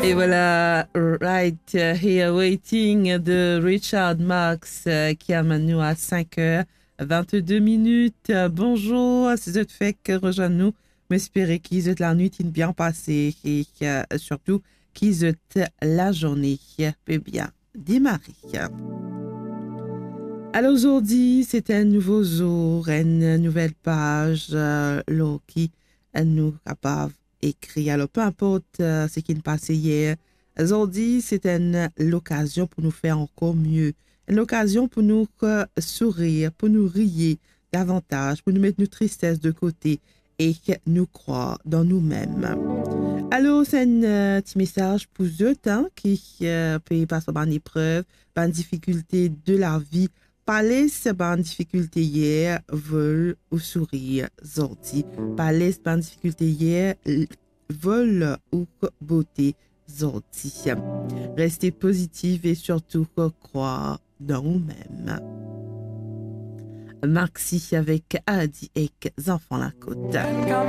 Et voilà, Right Here Waiting de Richard Marx qui amène nous à 5h22. Bonjour, si vous êtes fait que rejoignez-nous, m'espérer qu'ils aient la nuit bien passée et surtout qu'ils aient la journée bien démarrer. Alors aujourd'hui, c'est un nouveau jour, une nouvelle page qui nous capable d'écrire. Alors peu importe ce qui nous passé hier, aujourd'hui c'est l'occasion pour nous faire encore mieux, une occasion pour nous sourire, pour nous rire davantage, pour nous mettre nos tristesses de côté et nous croire dans nous-mêmes. Alors c'est un petit message pour eux qui peut passer par une épreuve, par une difficulté de la vie. Parler c'est pas une difficulté hier, veulent ou sourire, zordi. Parler c'est pas une difficulté hier, veulent ou beauté, zordi. Restez positif et surtout croire dans vous-même. Maxi avec Adi et enfants la côte.